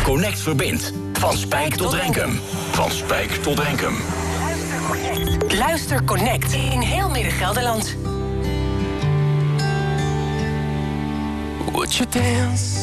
Connect verbindt. Van Spijk tot Renkum. Van Spijk tot Renkum. Luister Connect in heel Midden-Gelderland. Would you dance